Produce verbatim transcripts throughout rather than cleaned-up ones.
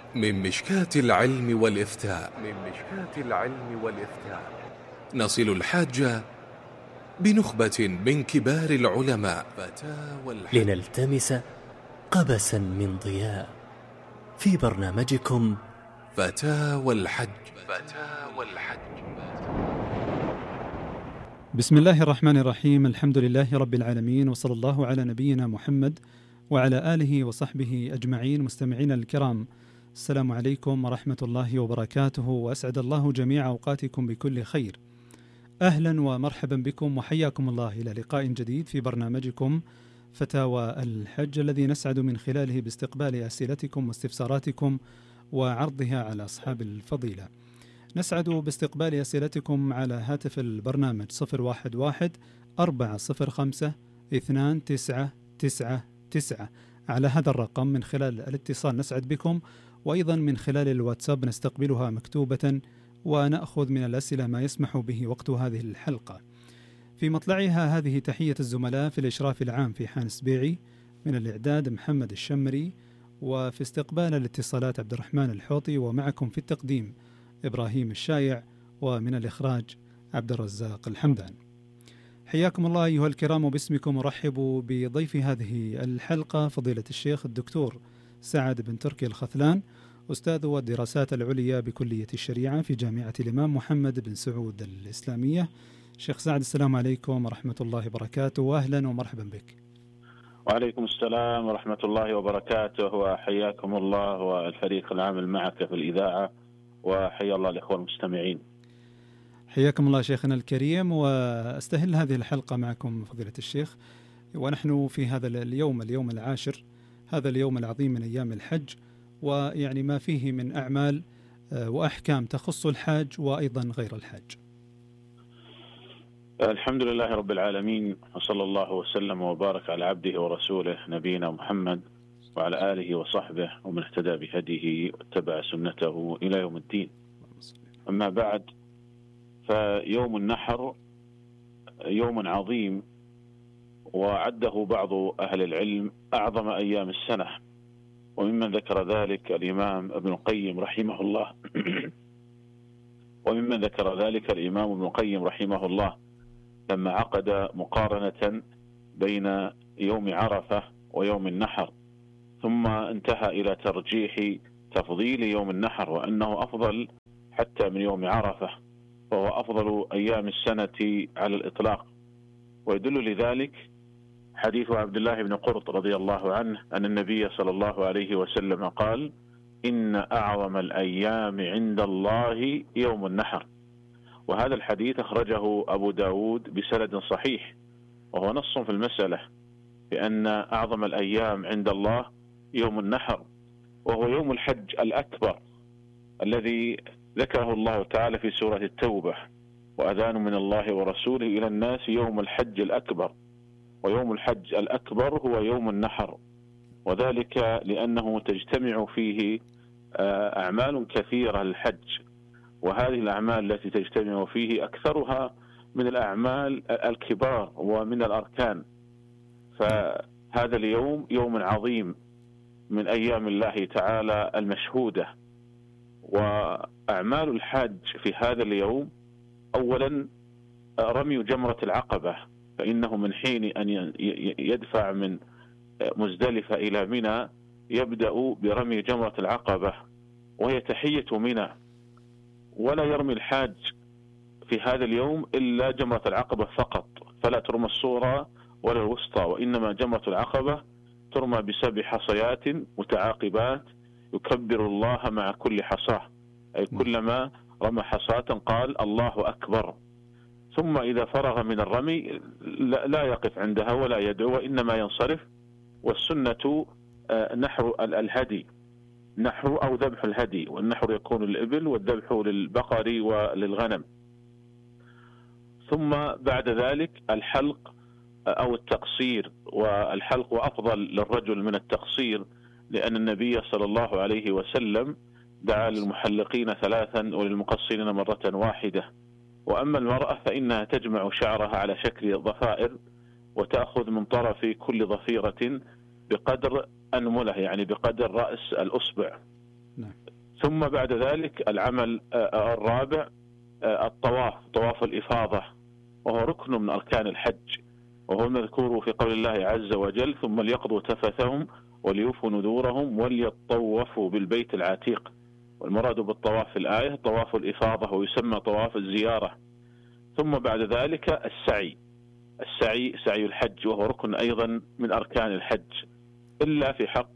من مشكاة العلم والإفتاء من مشكاة العلم والإفتاء نصل الحاج بنخبة من كبار العلماء لنلتمس قبسا من ضياء في برنامجكم فتاوى الحج. فتاوى الحج. بسم الله الرحمن الرحيم. الحمد لله رب العالمين، وصلى الله على نبينا محمد وعلى آله وصحبه أجمعين. مستمعين الكرام، السلام عليكم ورحمة الله وبركاته، وأسعد الله جميع أوقاتكم بكل خير. أهلا ومرحبا بكم وحياكم الله إلى لقاء جديد في برنامجكم فتاوى الحج، الذي نسعد من خلاله باستقبال أسئلتكم واستفساراتكم وعرضها على أصحاب الفضيلة. نسعد باستقبال أسئلتكم على هاتف البرنامج صفر واحد واحد أربعة صفر خمسة اثنان تسعة تسعة تسعة. على هذا الرقم من خلال الاتصال نسعد بكم، وأيضا من خلال الواتساب نستقبلها مكتوبة ونأخذ من الأسئلة ما يسمح به وقت هذه الحلقة. في مطلعها هذه تحية الزملاء في الإشراف العام في حان سبيعي، من الإعداد محمد الشمري، وفي استقبال الاتصالات عبد الرحمن الحوطي، ومعكم في التقديم إبراهيم الشايع، ومن الإخراج عبد الرزاق الحمدان. حياكم الله أيها الكرام، وباسمكم أرحب بضيف هذه الحلقة فضيلة الشيخ الدكتور سعد بن تركي الخثلان، أستاذ الدراسات العليا بكلية الشريعة في جامعة الإمام محمد بن سعود الإسلامية. شيخ سعد، السلام عليكم ورحمة الله وبركاته، وأهلا ومرحبا بك. وعليكم السلام ورحمة الله وبركاته، وحياكم الله والفريق العامل معك في الإذاعة، وحيا الله الإخوة المستمعين. حياكم الله شيخنا الكريم، وأستهل هذه الحلقة معكم فضيلة الشيخ ونحن في هذا اليوم اليوم العاشر، هذا اليوم العظيم من أيام الحج، ويعني ما فيه من أعمال وأحكام تخص الحاج وأيضا غير الحاج. الحمد لله رب العالمين، وصلى الله وسلم وبارك على عبده ورسوله نبينا محمد وعلى آله وصحبه ومن اهتدى بهديه واتبع سنته إلى يوم الدين. أما بعد، فيوم النحر يوم عظيم، وعده بعض أهل العلم أعظم أيام السنة، وممن ذكر ذلك الإمام ابن القيم رحمه الله وممن ذكر ذلك الإمام ابن القيم رحمه الله لما عقد مقارنة بين يوم عرفة ويوم النحر، ثم انتهى إلى ترجيح تفضيل يوم النحر وأنه أفضل حتى من يوم عرفة، وهو أفضل أيام السنة على الإطلاق. ويدل لذلك حديث عبد الله بن قرط رضي الله عنه أن النبي صلى الله عليه وسلم قال: إن أعظم الأيام عند الله يوم النحر. وهذا الحديث أخرجه أبو داود بسند صحيح، وهو نص في المسألة بأن أعظم الأيام عند الله يوم النحر، وهو يوم الحج الأكبر الذي ذكره الله تعالى في سورة التوبة: وأذان من الله ورسوله إلى الناس يوم الحج الأكبر. ويوم الحج الأكبر هو يوم النحر، وذلك لأنه تجتمع فيه أعمال كثيرة للحج، وهذه الأعمال التي تجتمع فيه أكثرها من الأعمال الكبار ومن الأركان. فهذا اليوم يوم عظيم من أيام الله تعالى المشهودة. وأعمال الحاج في هذا اليوم: أولا رمي جمرة العقبة، فإنه من حين أن يدفع من مزدلفة إلى منى يبدأ برمي جمرة العقبة، وهي تحية منى، ولا يرمي الحاج في هذا اليوم إلا جمرة العقبة فقط، فلا ترمى الصغرى ولا الوسطى، وإنما جمرة العقبة ترمى بسبع حصيات متعاقبات يكبر الله مع كل حصاة، أي كلما رمى حصاة قال الله أكبر. ثم إذا فرغ من الرمي لا يقف عندها ولا يدعو، وإنما ينصرف. والسنة نحر الهدي، نحر أو ذبح الهدي، والنحر يكون للإبل والذبح للبقر وللغنم. ثم بعد ذلك الحلق أو التقصير، والحلق أفضل للرجل من التقصير، لأن النبي صلى الله عليه وسلم دعا للمحلقين ثلاثا وللمقصرين مرة واحدة. وأما المرأة فإنها تجمع شعرها على شكل ضفائر، وتأخذ من طرف كل ضفيرة بقدر أنملة، يعني بقدر رأس الأصبع. نعم. ثم بعد ذلك العمل الرابع الطواف، طواف الإفاضة، وهو ركن من أركان الحج، وهو المذكور في قول الله عز وجل: ثم ليقضوا تفثهم وليوفوا نذورهم وليطوفوا بالبيت العتيق. والمراد بالطواف في الآية طواف الإفاضة، ويسمى طواف الزيارة. ثم بعد ذلك السعي، السعي سعي الحج، وهو ركن أيضا من أركان الحج، إلا في حق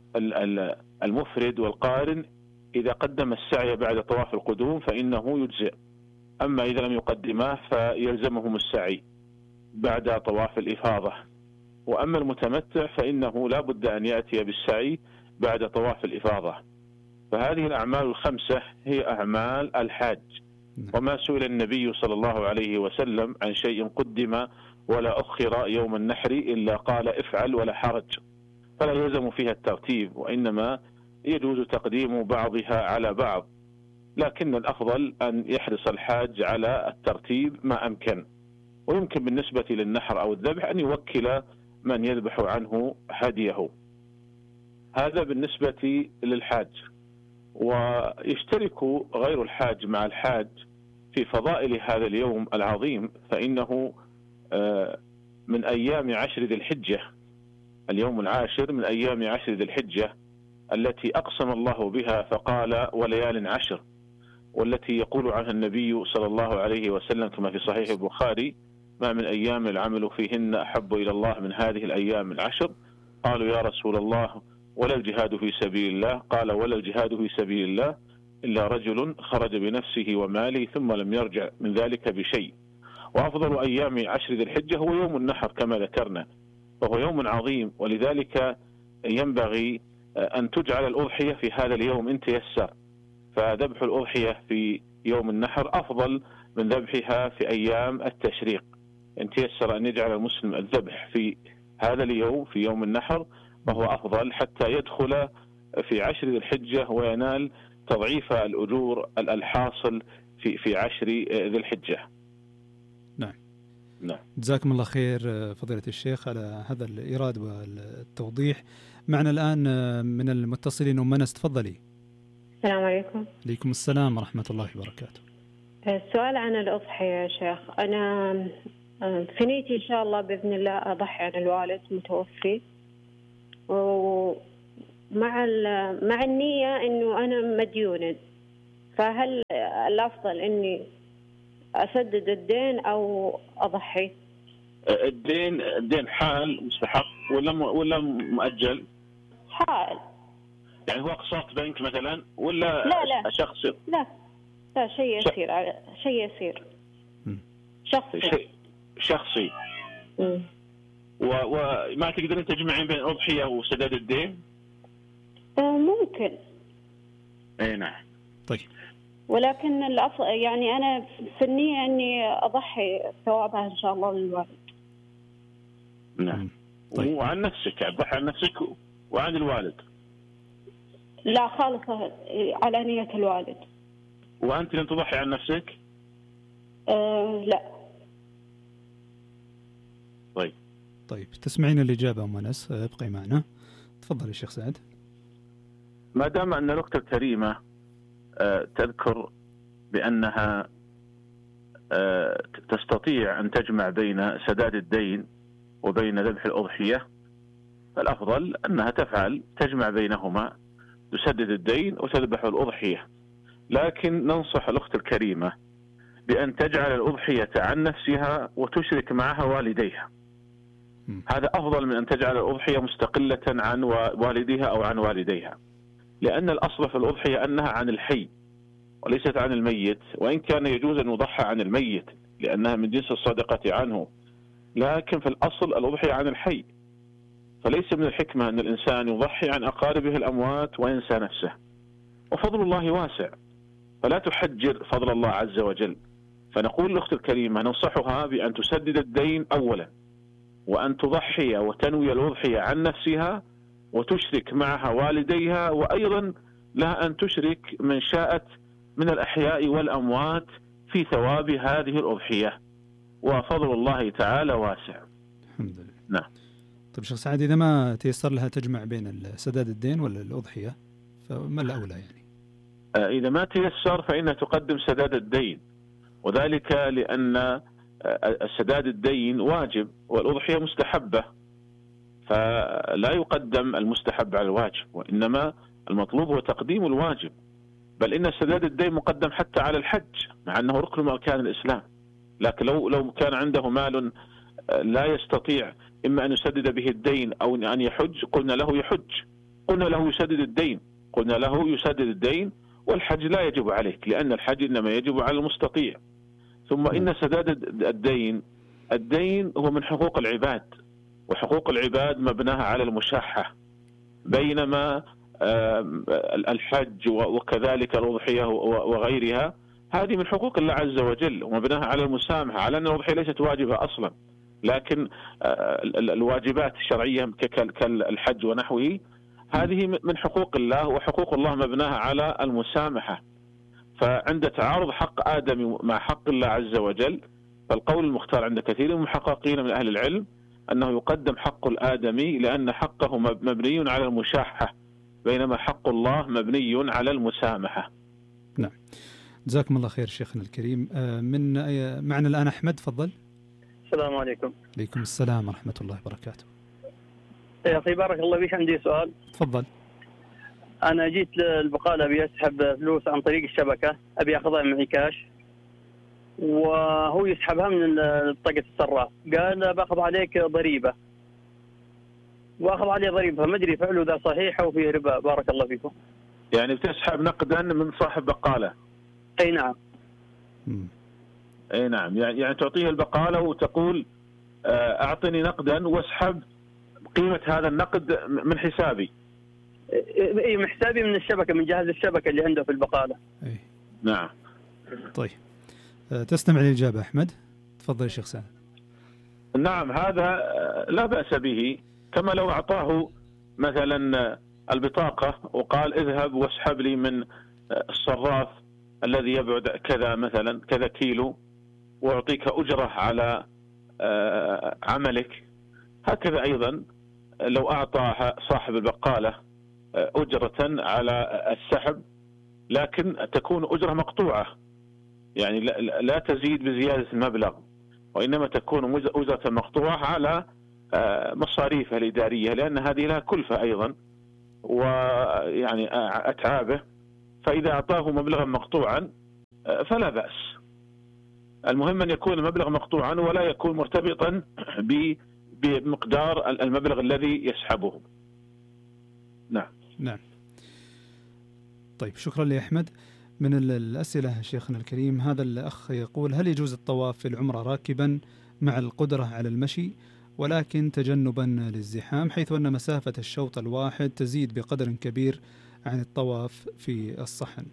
المفرد والقارن إذا قدم السعي بعد طواف القدوم فإنه يجزئ، أما إذا لم يقدماه فيلزمهم السعي بعد طواف الإفاضة. وأما المتمتع فإنه لا بد أن يأتي بالسعي بعد طواف الإفاضة. فهذه الأعمال الخمسة هي أعمال الحاج. وما سئل النبي صلى الله عليه وسلم عن شيء قدم ولا أخر يوم النحر إلا قال: افعل ولا حرج. فلا يلزم فيها الترتيب، وإنما يجوز تقديم بعضها على بعض، لكن الأفضل أن يحرص الحاج على الترتيب ما أمكن. ويمكن بالنسبة للنحر أو الذبح أن يوكل من يذبح عنه هديه. هذا بالنسبة للحاج. ويشترك غير الحاج مع الحاج في فضائل هذا اليوم العظيم، فإنه من أيام عشر ذي الحجة، اليوم العاشر من أيام عشر ذي الحجة التي أقسم الله بها فقال: وليال عشر، والتي يقول عنها النبي صلى الله عليه وسلم كما في صحيح البخاري: ما من أيام العمل فيهن أحب إلى الله من هذه الأيام العشر. قالوا: يا رسول الله ولا الجهاد في سبيل الله؟ قال: ولا الجهاد في سبيل الله إلا رجل خرج بنفسه وماله ثم لم يرجع من ذلك بشيء. وأفضل أيام عشر ذي الحجة هو يوم النحر كما ذكرنا، وهو يوم عظيم، ولذلك ينبغي أن تجعل الأضحية في هذا اليوم إن تيسر. فذبح الأضحية في يوم النحر أفضل من ذبحها في أيام التشريق. إن تيسر أن يجعل المسلم الذبح في هذا اليوم في يوم النحر فهو أفضل، حتى يدخل في عشر ذي الحجة وينال تضعيف الأجور الحاصل في في عشر ذي الحجة. نعم. نعم. جزاكم الله خير فضيلة الشيخ على هذا الإيراد والتوضيح. معنا الآن من المتصلين أم أنس، تفضلي. السلام عليكم. عليكم السلام ورحمة الله وبركاته. السؤال عن الأضحية يا شيخ. أنا في نيتي إن شاء الله بإذن الله أضحي عن الوالد متوفي، ومع مع النية إنه أنا مديونة، فهل الأفضل إني أسدد الدين أو أضحي؟ الدين الدين حال مستحق ولا ولا مؤجل؟ حال. يعني هو أقساط بنك مثلا ولا لا لا شخصي؟ لا لا شيء يسير، شيء يسير شخصي. شيء شخصي. امم وما تقدرين تجمعين بين الأضحية وسداد الدين؟ ممكن. اي نعم. طيب. ولكن الأفضل يعني أنا في النية إني أضحي ثوابها إن شاء الله للوالد. نعم. طيب. وعن نفسك، أضحي عن نفسك وعن الوالد؟ لا، خالصة على نية الوالد. وأنت لن تضحي عن نفسك؟ أه لا. طيب. طيب تسمعين الإجابة أم أنس، ابقي معنا. تفضل يا شيخ سعد. ما دام أن الأخت الكريمة تذكر بأنها تستطيع أن تجمع بين سداد الدين وبين ذبح الأضحية، فالأفضل أنها تفعل تجمع بينهما، تسدد الدين وتذبح الأضحية. لكن ننصح الأخت الكريمة بأن تجعل الأضحية عن نفسها وتشرك معها والديها. هذا أفضل من أن تجعل الأضحية مستقلة عن والديها أو عن والديها، لأن الأصل في الأضحية أنها عن الحي وليست عن الميت، وإن كان يجوز أن يضحى عن الميت لأنها من جنس الصدقة عنه، لكن في الأصل الأضحية عن الحي. فليس من الحكمة أن الإنسان يضحي عن أقاربه الأموات وينسى نفسه، وفضل الله واسع، فلا تحجر فضل الله عز وجل. فنقول للأخت الكريمة ننصحها بأن تسدد الدين أولا، وأن تضحي وتنوي الأضحية عن نفسها وتشرك معها والديها، وأيضا لها أن تشرك من شاءت من الأحياء والأموات في ثواب هذه الأضحية، وفضل الله تعالى واسع. الحمد لله. نعم. طيب شيخ سعد، إذا ما تيسر لها تجمع بين سداد الدين ولا الأضحية فما الأولى يعني؟ إذا ما تيسر فإنها تقدم سداد الدين، وذلك لأن سداد الدين واجب والأضحية مستحبة، فلا يقدم المستحب على الواجب، وإنما المطلوب هو تقديم الواجب. بل إن سداد الدين مقدم حتى على الحج مع أنه ركن من أركان الإسلام، لكن لو لو كان عنده مال لا يستطيع إما أن يسدد به الدين أو أن يحج قلنا له يحج، قلنا له يسدد الدين، قلنا له يسدد الدين، والحج لا يجب عليك لأن الحج إنما يجب على المستطيع. ثم إن سداد الدين الدين هو من حقوق العباد، وحقوق العباد مبناها على المشاحة، بينما الحج وكذلك الأضحية وغيرها هذه من حقوق الله عز وجل ومبناها على المسامحة، على أن الأضحية ليست واجبة أصلا، لكن الواجبات الشرعية كالحج ونحوه هذه من حقوق الله، وحقوق الله مبناها على المسامحة. فعند تعارض حق آدم مع حق الله عز وجل، فالقول المختار عند كثير من المحققين من أهل العلم أنه يقدم حق الآدمي لأن حقه مبني على المشاحة، بينما حق الله مبني على المسامحة. نعم، جزاكم الله خير شيخنا الكريم. من معنا الآن أحمد، تفضل. السلام عليكم. عليكم السلام ورحمة الله وبركاته. يا أخي بارك الله فيك، عندي سؤال. تفضل. أنا جيت للبقالة أبي أسحب فلوس عن طريق الشبكة، أبي أخذها معي كاش، وهو يسحبها من بطاقة الصراف، قال باخذ عليك ضريبة، واخذ عليه ضريبة، فما أدري فعله ذا صحيح أو فيه ربا. بارك الله فيكم. يعني بتسحب نقدا من صاحب بقالة؟ أي نعم. م. أي نعم، يعني تعطيه البقالة وتقول أعطني نقدا واسحب قيمة هذا النقد من حسابي. اي من حسابي، من الشبكة، من جهاز الشبكة اللي عنده في البقالة. اي نعم. طيب تستمع للإجابة أحمد، تفضل يا شيخ سعد. نعم، هذا لا بأس به، كما لو أعطاه مثلا البطاقة وقال اذهب واسحب لي من الصراف الذي يبعد كذا مثلا كذا كيلو وأعطيك أجرة على عملك. هكذا أيضا لو أعطى صاحب البقالة أجرة على السحب لكن تكون أجرة مقطوعة، يعني لا تزيد بزيادة المبلغ، وإنما تكون أجرة مقطوعة على مصاريفه الإدارية، لأن هذه لها كلفة أيضا ويعني أتعابه، فإذا أعطاه مبلغا مقطوعا فلا بأس. المهم أن يكون المبلغ مقطوعا ولا يكون مرتبطا بمقدار المبلغ الذي يسحبه. نعم. نعم. طيب شكرا لأحمد. من الأسئلة شيخنا الكريم، هذا الأخ يقول: هل يجوز الطواف في العمرة راكبا مع القدرة على المشي ولكن تجنبا للزحام، حيث أن مسافة الشوط الواحد تزيد بقدر كبير عن الطواف في الصحن؟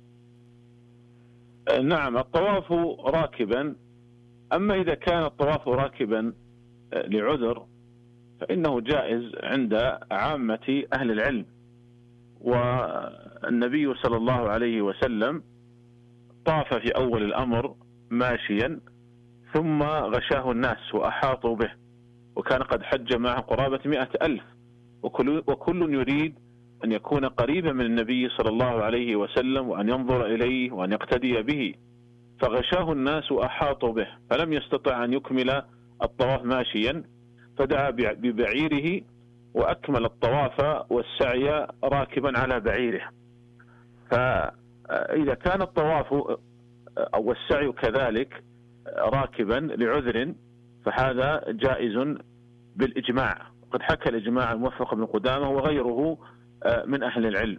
نعم، الطواف راكبا، أما إذا كان الطواف راكبا لعذر فإنه جائز عند عامة أهل العلم، والنبي صلى الله عليه وسلم طاف في أول الأمر ماشيا ثم غشاه الناس وأحاطوا به، وكان قد حج معه قرابة مئة ألف، وكل, وكل يريد أن يكون قريبا من النبي صلى الله عليه وسلم وأن ينظر إليه وأن يقتدي به، فغشاه الناس وأحاطوا به فلم يستطع أن يكمل الطواف ماشيا، فدعا ببعيره وأكمل الطواف والسعي راكبا على بعيره. فإذا كان الطواف أو السعي كذلك راكبا لعذر فهذا جائز بالإجماع، قد حكى الإجماع الموفق بن قدامة وغيره من أهل العلم.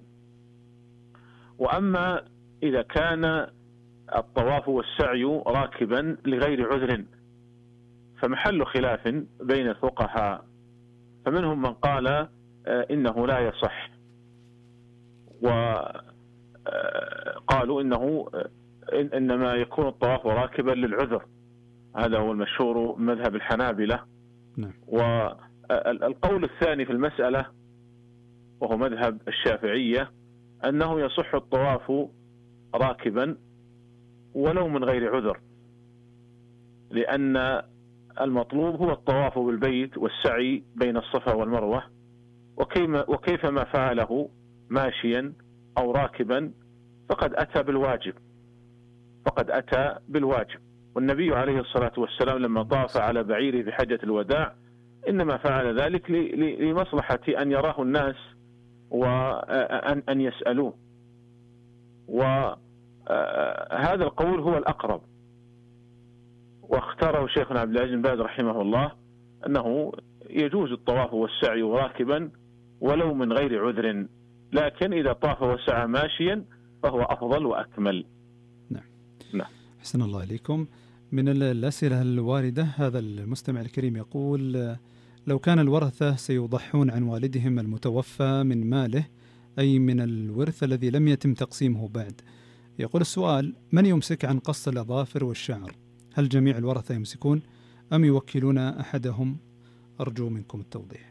وأما إذا كان الطواف والسعي راكبا لغير عذر فمحل خلاف بين الفقهاء، فمنهم من قال إنه لا يصح، وقالوا إنه إنما يكون الطواف راكبا للعذر، هذا هو المشهور مذهب الحنابلة. نعم. والقول الثاني في المسألة وهو مذهب الشافعية أنه يصح الطواف راكبا ولو من غير عذر، لأن المطلوب هو الطواف بالبيت والسعي بين الصفا والمروة، وكيفما فعله ماشيا أو راكبا فقد أتى بالواجب فقد أتى بالواجب والنبي عليه الصلاة والسلام لما طاف على بعيره بحجة الوداع إنما فعل ذلك لمصلحة أن يراه الناس وأن أن يسألوه، وهذا القول هو الأقرب، واختاره شيخنا عبد العزيز بن باز رحمه الله أنه يجوز الطواف والسعي راكبا ولو من غير عذر، لكن إذا طاف وسعى ماشيا فهو أفضل وأكمل. نعم. نعم. أحسن الله عليكم. من الأسئلة الواردة هذا المستمع الكريم يقول: لو كان الورثة سيضحون عن والدهم المتوفى من ماله، أي من الورث الذي لم يتم تقسيمه بعد، يقول السؤال: من يمسك عن قص الأظافر والشعر؟ هل جميع الورثة يمسكون أم يوكلون أحدهم؟ أرجو منكم التوضيح.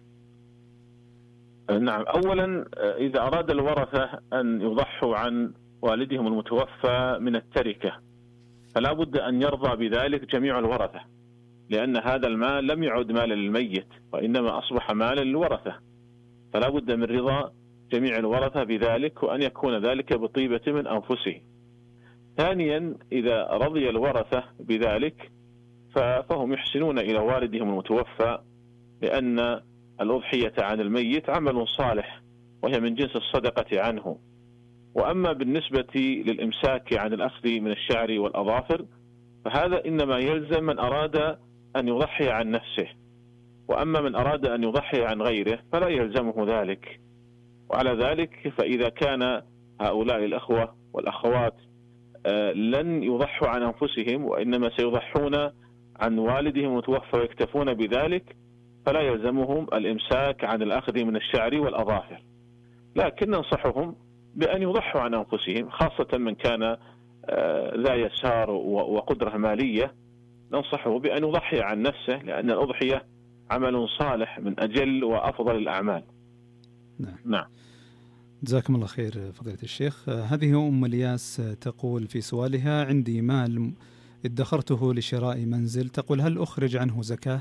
نعم. أولا إذا أراد الورثة أن يضحوا عن والدهم المتوفى من التركة فلا بد أن يرضى بذلك جميع الورثة، لأن هذا المال لم يعد مالا للميت وإنما أصبح مالا للورثة، فلا بد من رضا جميع الورثة بذلك وأن يكون ذلك بطيبة من أنفسهم. ثانيا إذا رضي الورثة بذلك فهم يحسنون إلى والدهم المتوفى، لأن الأضحية عن الميت عمل صالح وهي من جنس الصدقة عنه. وأما بالنسبة للإمساك عن الأخذ من الشعر والأظافر فهذا إنما يلزم من أراد أن يضحي عن نفسه، وأما من أراد أن يضحي عن غيره فلا يلزمه ذلك. وعلى ذلك فإذا كان هؤلاء الأخوة والأخوات لن يضحوا عن أنفسهم وإنما سيضحون عن والدهم المتوفى ويكتفون بذلك فلا يلزمهم الإمساك عن الأخذ من الشعر والأظافر، لكن ننصحهم بأن يضحوا عن أنفسهم، خاصة من كان ذا يسار وقدرة مالية، ننصحه بأن يضحي عن نفسه، لأن الأضحية عمل صالح من أجل وأفضل الأعمال. نعم. نعم. جزاكم الله خير فضيلة الشيخ. هذه أم الياس تقول في سؤالها: عندي مال ادخرته لشراء منزل، تقول هل أخرج عنه زكاة؟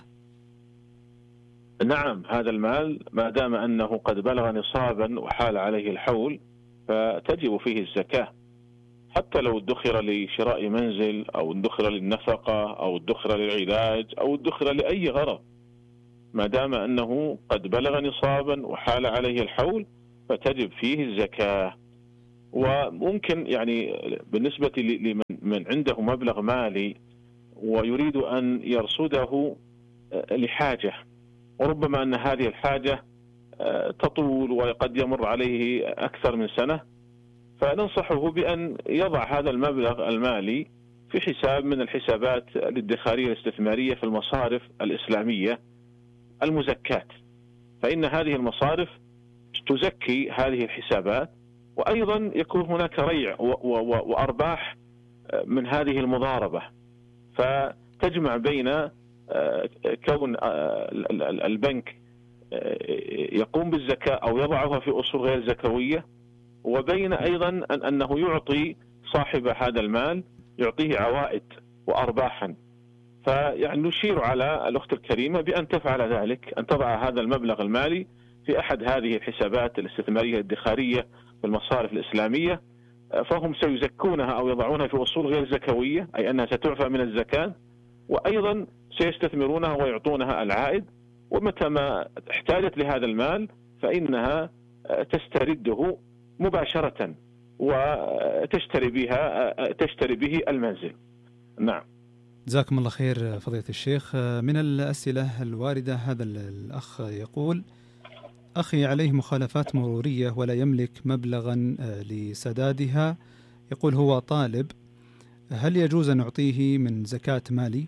نعم، هذا المال ما دام أنه قد بلغ نصابا وحال عليه الحول فتجب فيه الزكاة، حتى لو ادخر لشراء منزل أو ادخر للنفقة أو ادخر للعلاج أو ادخر لأي غرض، ما دام أنه قد بلغ نصابا وحال عليه الحول فتجب فيه الزكاة. وممكن يعني بالنسبة لمن من عنده مبلغ مالي ويريد أن يرصده لحاجة، وربما أن هذه الحاجة تطول وقد يمر عليه أكثر من سنة، فننصحه بأن يضع هذا المبلغ المالي في حساب من الحسابات الادخارية الاستثمارية في المصارف الإسلامية المزكاة، فإن هذه المصارف تزكي هذه الحسابات، وأيضا يكون هناك ريع وأرباح من هذه المضاربة، فتجمع بين كون البنك يقوم بالزكاة أو يضعها في أصول غير زكوية، وبين أيضا أنه يعطي صاحب هذا المال يعطيه عوائد وأرباحا. فيعني نشير على الأخت الكريمة بأن تفعل ذلك، أن تضع هذا المبلغ المالي في أحد هذه الحسابات الاستثمارية الادخارية في المصارف الإسلامية، فهم سيزكونها أو يضعونها في أصول غير زكوية، أي أنها ستعفى من الزكاة، وأيضا سيستثمرونها ويعطونها العائد، ومتى ما احتاجت لهذا المال فإنها تسترده مباشرة وتشتري بها تشتري به المنزل. نعم. جزاكم الله خير فضيلة الشيخ. من الأسئلة الواردة هذا الأخ يقول: أخي عليه مخالفات مرورية ولا يملك مبلغا لسدادها، يقول هو طالب، هل يجوز أن نعطيه من زكاة مالي؟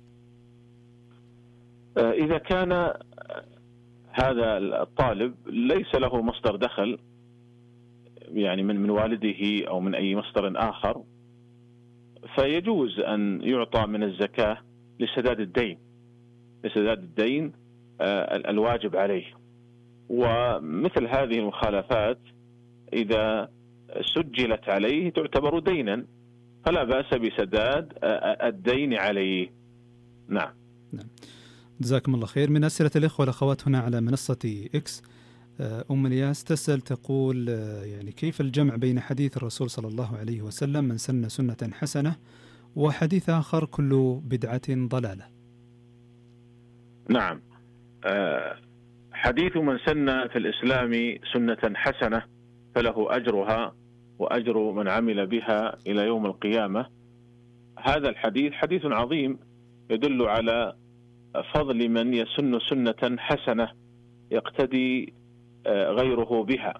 إذا كان هذا الطالب ليس له مصدر دخل يعني من من والده أو من أي مصدر آخر، فيجوز أن يعطى من الزكاة لسداد الدين لسداد الدين الواجب عليه. ومثل هذه المخالفات إذا سجلت عليه تعتبر دينا، فلا بأس بسداد الدين عليه. نعم. نعم. جزاكم الله خير. من أسئلة الإخوة والأخوات هنا على منصة إكس، أم الياس تسأل تقول يعني كيف الجمع بين حديث الرسول صلى الله عليه وسلم من سن سنة حسنة وحديث آخر كل بدعة ضلالة؟ نعم، حديث من سن في الإسلام سنة حسنة فله أجرها وأجر من عمل بها إلى يوم القيامة. هذا الحديث حديث عظيم يدل على فضل من يسن سنة حسنة يقتدي غيره بها،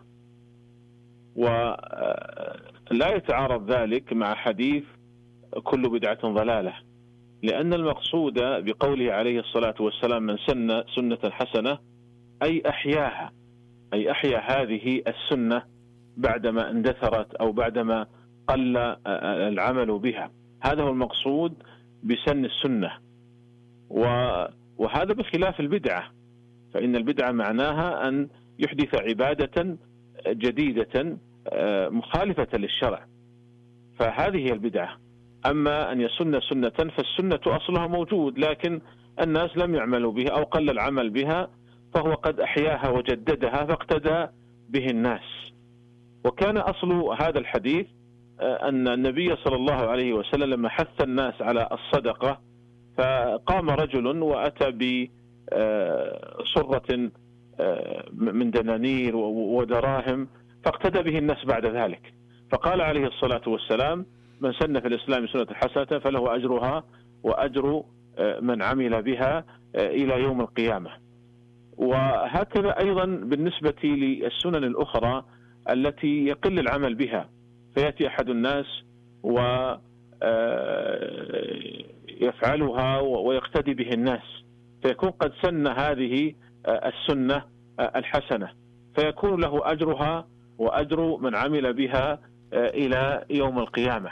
ولا يتعارض ذلك مع حديث كل بدعة ضلالة، لأن المقصود بقوله عليه الصلاة والسلام من سن سنة حسنة أي أحياها، أي أحيا هذه السنة بعدما اندثرت أو بعدما قل العمل بها. هذا هو المقصود بسن السنة، وهذا بخلاف البدعة، فإن البدعة معناها أن يحدث عبادة جديدة مخالفة للشرع، فهذه هي البدعة. أما أن يسن سنة فالسنة أصلها موجود لكن الناس لم يعملوا بها أو قل العمل بها، فهو قد أحياها وجددها فاقتدى به الناس. وكان أصل هذا الحديث أن النبي صلى الله عليه وسلم لما حث الناس على الصدقة فقام رجل وأتى بصرة من دنانير ودراهم فاقتدى به الناس بعد ذلك، فقال عليه الصلاة والسلام من سن في الإسلام سنة حسنة فله أجرها وأجر من عمل بها إلى يوم القيامة. وهكذا أيضا بالنسبة للسنن الأخرى التي يقل العمل بها، فيأتي أحد الناس ويفعلها ويقتدي به الناس فيكون قد سن هذه السنة الحسنة، فيكون له أجرها وأجر من عمل بها إلى يوم القيامة.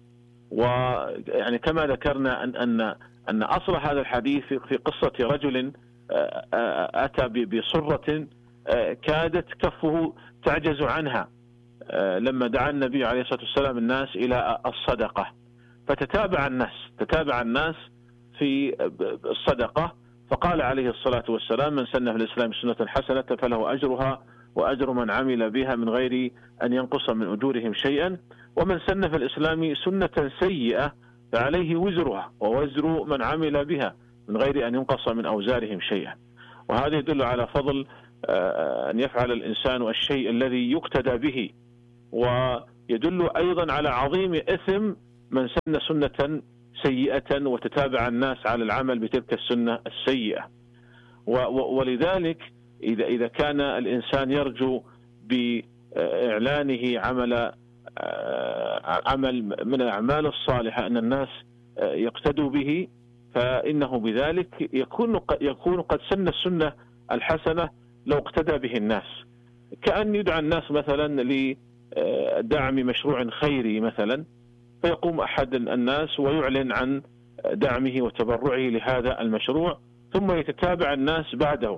ويعني كما ذكرنا أن أن أن أصل هذا الحديث في قصة رجل أتى بصرة كادت كفه تعجز عنها لما دعا النبي عليه الصلاة والسلام الناس إلى الصدقة، فتتابع الناس تتابع الناس في الصدقة، فقال عليه الصلاة والسلام من سن في الإسلام سنة حسنة فله أجرها وأجر من عمل بها من غير أن ينقص من أجورهم شيئا، ومن سن في الإسلام سنة سيئة فعليه وزرها ووزر من عمل بها من غير أن ينقص من أوزارهم شيئا. وهذا يدل على فضل أن يفعل الإنسان الشيء الذي يقتدى به، ويدل أيضا على عظيم إثم من سن سنة سيئة وتتابع الناس على العمل بتلك السنة السيئة. ولذلك إذا إذا كان الإنسان يرجو بإعلانه عمل عمل من الأعمال الصالحة أن الناس يقتدوا به، فإنه بذلك يكون يكون قد سن السنة الحسنة لو اقتدى به الناس، كأن يدعى الناس مثلا لدعم مشروع خيري مثلا، فيقوم أحد الناس ويعلن عن دعمه وتبرعه لهذا المشروع ثم يتتابع الناس بعده،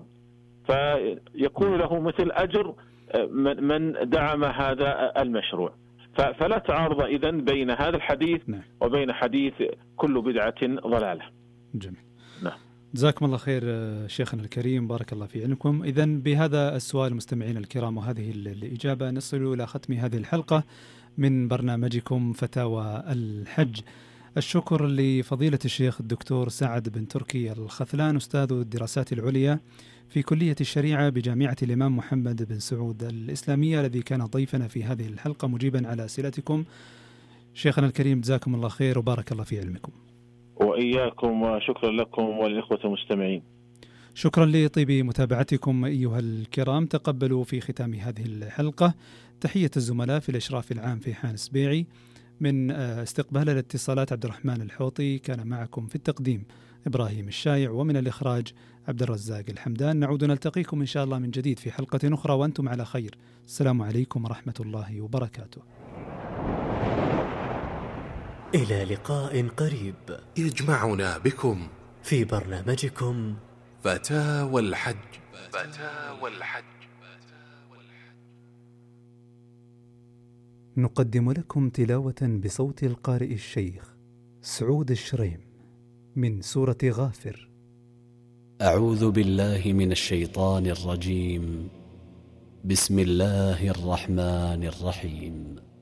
فيكون له مثل أجر من دعم هذا المشروع. فلا تعارض إذن بين هذا الحديث وبين حديث كل بدعة ضلالة. جميل. نعم. جزاكم الله خير شيخنا الكريم، بارك الله في علمكم. إذن بهذا السؤال مستمعين الكرام وهذه الإجابة نصل إلى ختم هذه الحلقة من برنامجكم فتاوى الحج. الشكر لفضيلة الشيخ الدكتور سعد بن تركي الخثلان أستاذ الدراسات العليا في كلية الشريعة بجامعة الإمام محمد بن سعود الإسلامية الذي كان ضيفنا في هذه الحلقة مجيبا على أسئلتكم. شيخنا الكريم جزاكم الله خير وبارك الله في علمكم. وإياكم، وشكرا لكم والإخوة المستمعين. شكرا لطيب متابعتكم أيها الكرام. تقبلوا في ختام هذه الحلقة تحية الزملاء في الإشراف العام في حان سبيعي، من استقبال الاتصالات عبد الرحمن الحوطي، كان معكم في التقديم إبراهيم الشايع، ومن الإخراج عبد الرزاق الحمدان. نعود نلتقيكم إن شاء الله من جديد في حلقة أخرى وأنتم على خير. السلام عليكم ورحمة الله وبركاته. إلى لقاء قريب يجمعنا بكم في برنامجكم فتاوى الحج. فتاوى الحج. نقدم لكم تلاوة بصوت القارئ الشيخ سعود الشريم من سورة غافر. أعوذ بالله من الشيطان الرجيم. بسم الله الرحمن الرحيم